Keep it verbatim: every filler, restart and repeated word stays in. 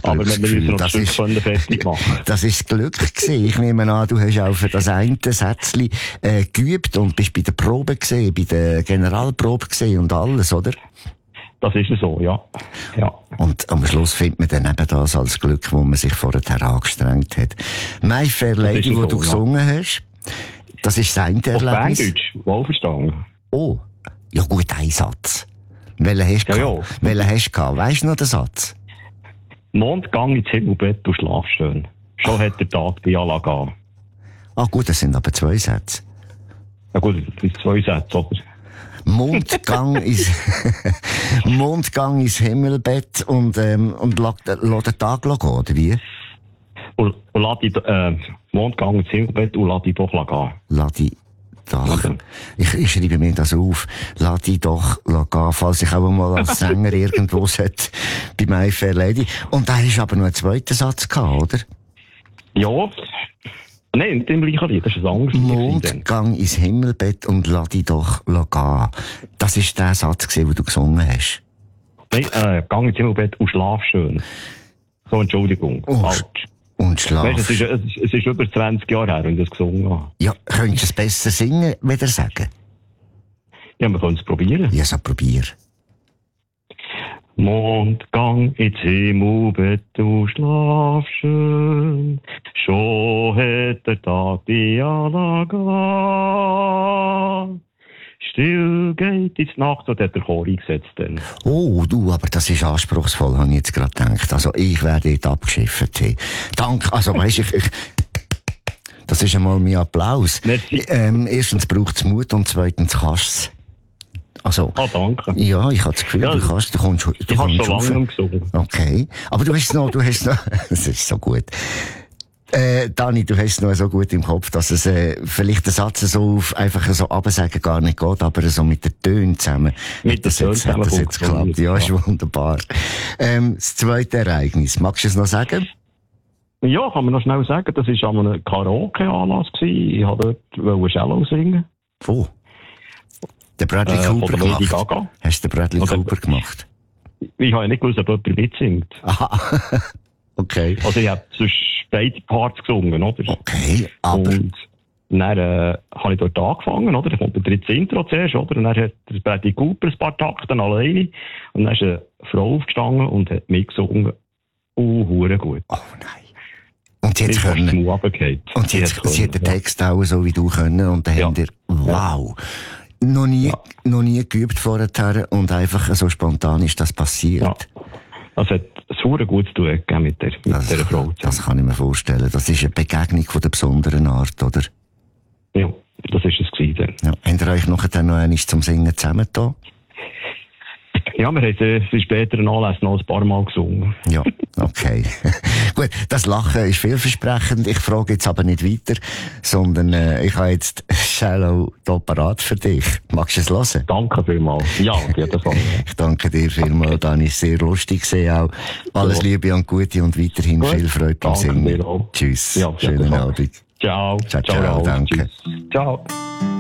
Aber wir müssen noch ein Stück fertig machen. Das ist das Glück gewesen. Ich nehme an, du hast auch für das eine Sätzchen äh, geübt und bist bei der Probe gesehen, bei der Generalprobe gesehen und alles, oder? Das ist so, ja. ja. Und am Schluss findet man dann eben das als Glück, wo man sich vorher angestrengt hat. My Fair Lady, wo so, du ja. gesungen hast, das ist sein Erlebnis. Auf Berndeutsch, wohlverstanden. Oh, ja gut, ein Satz. Welchen hast du ja, gehabt? Ja. Welchen hast du gehabt? Weisst du noch den Satz? Mondgang ins Himmelbett, du schlaf schön. Schon Ach. hat der Tag bei Allah gehen. Ah gut, das sind aber zwei Sätze. Ja gut, das sind zwei Sätze, oder? Mondgang ins Mondgang ins Himmelbett und ähm, und lass den Tag gehen, oder wie? Und, und lass die äh, Mondgang ins Himmelbett und lass die doch gehen. Lass die doch. Ich, ich schreibe mir das auf. Lass die doch gehen, falls ich auch mal als Sänger irgendwo sollte bei My Fair Lady. Und da hast du aber noch einen zweiten Satz gehabt, oder? Ja. Nein, nicht im gleichen Lied, das ist ein anderes Lied. Mondgang ins Himmelbett und lass dich doch gehen. Das war der Satz, den du gesungen hast. Nein, äh, gang ins Himmelbett und schlaf schön. So, Entschuldigung. Und, falsch. Und schlaf. Weißt, es, ist, es, ist, es ist über zwanzig Jahre her, wenn ich das gesungen habe. Ja, könntest du es besser singen, wieder sagen? Ja, wir können es probieren. Ja, so probier. Mondgang ins Himmelbett, du schlaf schön, schon hat der Tag die Allah gehen. Still geht ins Nacht, und hat der Chor eingesetzt dann. Oh, du, aber das ist anspruchsvoll, habe ich jetzt gerade gedacht. Also, ich werde dort abgeschifft. Hey. Danke, also, weisst ich, ich, das ist einmal mein Applaus. Ähm, erstens braucht es Mut und zweitens kannst es. Also, ah, danke. Ja, ich habe das Gefühl, ja, du kannst, du kommst, du ich kommst schon lange gesungen. Okay. Aber du hast noch, du hast noch, das ist so gut. Äh, Dani, du hast es noch so gut im Kopf, dass es, äh, vielleicht der Satz so auf, einfach so absagen gar nicht geht, aber so mit den Tönen zusammen. Mit den Tönen zusammen. Hat das jetzt geklappt? Ja, ist wunderbar. Ähm, das zweite Ereignis. Magst du es noch sagen? Ja, kann man noch schnell sagen. Das war an einem Karaoke-Anlass gewesen. Ich wollte dort Cello singen. Oh. Der Bradley äh, Cooper gemacht. Gaga. Hast du den Bradley also, Cooper gemacht? Ich habe ja nicht gewusst, ob jemand mitsingt. Aha. Okay. Also ich habe sonst beide Parts gesungen, oder? Okay, aber... Und dann äh, habe ich dort angefangen, oder? Dann kommt der dritte Intro zuerst, oder? Und dann hat der Bradley Cooper ein paar Takte alleine. Und dann ist eine Frau aufgestanden und hat mitgesungen. Oh, hure gut. Oh nein. Und sie hat können... Und sie, hat, sie hat den Text auch so wie du können. Und dann ja. haben wir... Wow. Ja. Noch nie, ja. noch nie geübt vorher und einfach so spontan ist das passiert. Ja. Das hat super gut zu tun mit der, mit das, der Frau. Das kann ich mir vorstellen. Das ist eine Begegnung von der besonderen Art, oder? Ja, das ist es gewesen. Ja. Habt ihr euch nachher noch einmal zum Singen zusammengetan? Ja, wir haben äh, für späteren Anlässe noch ein paar Mal gesungen. Ja, okay. Gut, das Lachen ist vielversprechend. Ich frage jetzt aber nicht weiter, sondern äh, ich habe jetzt Shallow hier parat für dich. Magst du es hören? Danke vielmals. Ja, auf jeden Fall. Ich danke dir vielmals, Dani. Sehr lustig gesehen auch. Alles ja. Liebe und Gute und weiterhin Gut. viel Freude beim Singen. Tschüss. Ja, schönen Abend. Ciao. Ciao, ciao. ciao danke. Tschüss. Ciao.